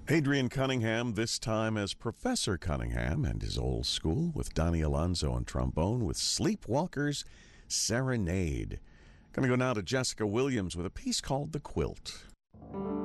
Adrian Cunningham, this time as Professor Cunningham and his old school, with Donnie Alonzo on trombone, with Sleepwalker's Serenade. Going to go now to Jessica Williams with a piece called The Quilt.